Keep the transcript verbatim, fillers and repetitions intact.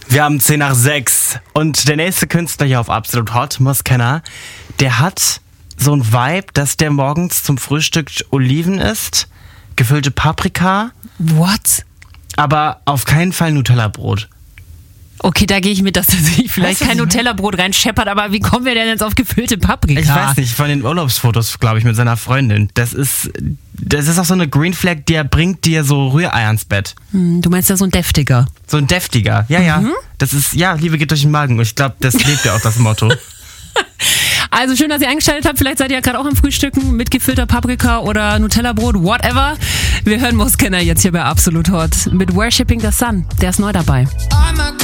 Wir haben zehn nach sechs und der nächste Künstler hier auf Absolut Hot, Moskenna, der hat so ein Vibe, dass der morgens zum Frühstück Oliven isst, gefüllte Paprika. What? Aber auf keinen Fall Nutella-Brot. Okay, da gehe ich mit, dass er sich vielleicht Weißt du, kein Nutella-Brot reinscheppert, aber wie kommen wir denn jetzt auf gefüllte Paprika? Ich weiß nicht, von den Urlaubsfotos, glaube ich, mit seiner Freundin. Das ist, das ist auch so eine Green Flag, der bringt dir so Rührei ans Bett. Hm, du meinst ja so ein deftiger. So ein deftiger, ja, ja. Mhm. Das ist, ja, Liebe geht durch den Magen. Und ich glaube, das lebt ja auch das Motto. Also schön, dass ihr eingeschaltet habt. Vielleicht seid ihr ja gerade auch am Frühstücken mit gefüllter Paprika oder Nutella-Brot, whatever. Wir hören Moskenna jetzt hier bei Absolut Hot mit Worshipping the Sun. Der ist neu dabei.